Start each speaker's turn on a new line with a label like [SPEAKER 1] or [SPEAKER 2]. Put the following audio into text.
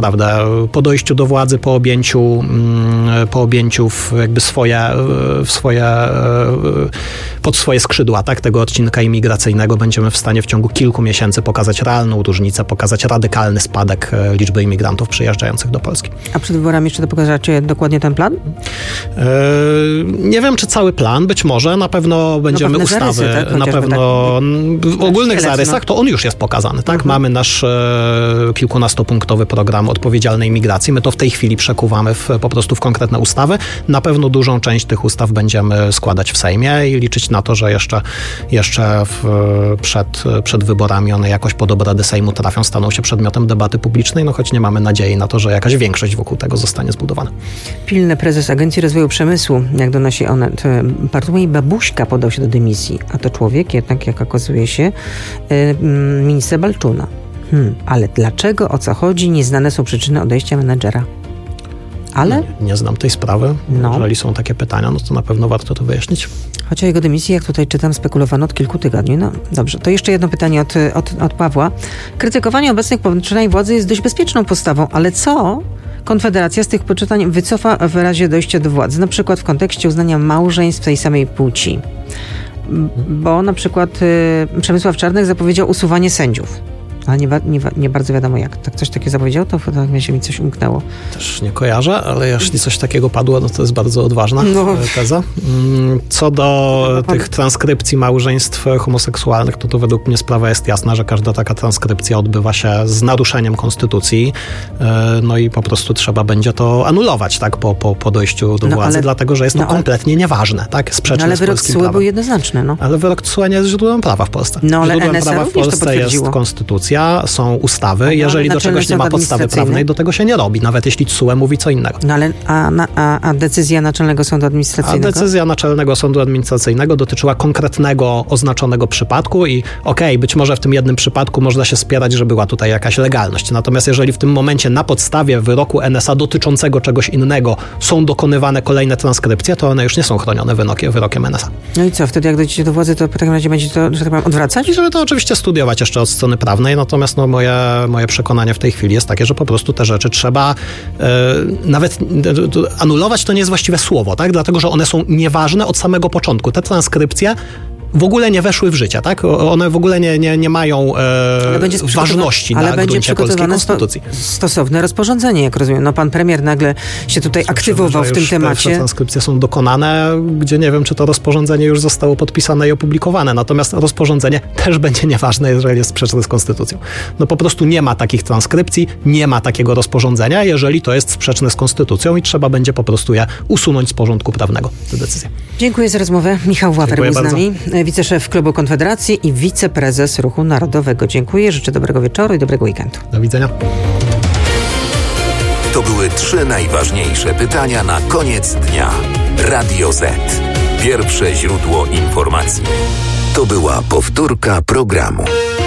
[SPEAKER 1] naprawdę po dojściu do władzy, po objęciu pod swoje skrzydła, tak, tego odcinka imigracyjnego będziemy w stanie w ciągu kilku miesięcy pokazać realną różnicę, pokazać radykalny spadek liczby imigrantów przyjeżdżających do Polski.
[SPEAKER 2] A przed wyborami jeszcze pokażecie dokładnie ten plan?
[SPEAKER 1] Nie wiem, czy cały plan, być może, na pewno będziemy ustawy,
[SPEAKER 2] zarysy, tak?
[SPEAKER 1] na pewno w ogólnych zarysach to on już jest pokazany, tak? Mamy nasz kilkunastopunktowy program odpowiedzialnej migracji. My to w tej chwili przekuwamy po prostu w konkretne ustawy. Na pewno dużą część tych ustaw będziemy składać w Sejmie i liczyć na to, że jeszcze przed wyborami one jakoś pod obrady Sejmu trafią, staną się przedmiotem debaty publicznej, no choć nie mamy nadziei na to, że jakaś większość wokół tego zostanie zbudowana.
[SPEAKER 2] Pilny prezes Agencji Rozwoju Przemysłu, jak donosi Onet, Bartłomiej Babuśka podał się do dymisji, a to człowiek jednak, jak okazuje się, minister Balczuna. Ale dlaczego, o co chodzi? Nieznane są przyczyny odejścia menedżera. Ale?
[SPEAKER 1] Nie znam tej sprawy. Jeżeli są takie pytania, no to na pewno warto to wyjaśnić.
[SPEAKER 2] Choć o jego dymisji, jak tutaj czytam, spekulowano od kilku tygodni. No dobrze, to jeszcze jedno pytanie od Pawła. Krytykowanie obecnych poczynań władzy jest dość bezpieczną postawą, ale co Konfederacja z tych poczynań wycofa w razie dojścia do władzy? Na przykład w kontekście uznania małżeństw tej samej płci. Bo na przykład Przemysław Czarnek zapowiedział usuwanie sędziów. Ale nie bardzo wiadomo jak. Tak coś takiego zapowiedział, to w takim razie mi coś umknęło.
[SPEAKER 1] Też nie kojarzę, ale jeśli coś takiego padło, no to jest bardzo odważna teza. Co do tych transkrypcji małżeństw homoseksualnych, to według mnie sprawa jest jasna, że każda taka transkrypcja odbywa się z naruszeniem konstytucji, no i po prostu trzeba będzie to anulować, tak, po dojściu do władzy, dlatego, że jest to kompletnie nieważne, tak, sprzeczne
[SPEAKER 2] ale
[SPEAKER 1] z polskim
[SPEAKER 2] wyrok
[SPEAKER 1] prawem.
[SPEAKER 2] był jednoznaczny,
[SPEAKER 1] Ale wyrok TSUE nie jest źródłem prawa w Polsce.
[SPEAKER 2] Źródłem
[SPEAKER 1] prawa w Polsce jest konstytucja, są ustawy. Jeżeli do czegoś nie ma podstawy prawnej, do tego się nie robi, nawet jeśli TSUE mówi co innego.
[SPEAKER 2] A decyzja Naczelnego Sądu Administracyjnego?
[SPEAKER 1] Decyzja Naczelnego Sądu Administracyjnego dotyczyła konkretnego, oznaczonego przypadku i być może w tym jednym przypadku można się spierać, że była tutaj jakaś legalność. Natomiast jeżeli w tym momencie na podstawie wyroku NSA dotyczącego czegoś innego są dokonywane kolejne transkrypcje, to one już nie są chronione wyrokiem NSA.
[SPEAKER 2] No i co? Wtedy jak dojdziecie do władzy, to w takim razie będzie to, że tak powiem, odwracać?
[SPEAKER 1] I żeby to oczywiście studiować jeszcze od strony prawnej, natomiast moje przekonanie w tej chwili jest takie, że po prostu te rzeczy trzeba nawet anulować, to nie jest właściwe słowo, tak? Dlatego, że one są nieważne od samego początku. Te transkrypcje w ogóle nie weszły w życie, tak? One w ogóle nie mają ważności na gruncie polskiej konstytucji.
[SPEAKER 2] Stosowne rozporządzenie, jak rozumiem. No pan premier nagle się tutaj aktywował w tym temacie.
[SPEAKER 1] Te transkrypcje są dokonane, gdzie nie wiem, czy to rozporządzenie już zostało podpisane i opublikowane. Natomiast rozporządzenie też będzie nieważne, jeżeli jest sprzeczne z konstytucją. No po prostu nie ma takich transkrypcji, nie ma takiego rozporządzenia, jeżeli to jest sprzeczne z konstytucją i trzeba będzie po prostu je usunąć z porządku prawnego, te decyzje.
[SPEAKER 2] Dziękuję za rozmowę. Michał Ławer był z nami. Wiceszef Klubu Konfederacji i wiceprezes Ruchu Narodowego. Dziękuję, życzę dobrego wieczoru i dobrego weekendu.
[SPEAKER 1] Do widzenia.
[SPEAKER 3] To były 3 najważniejsze pytania na koniec dnia. Radio Z. Pierwsze źródło informacji. To była powtórka programu.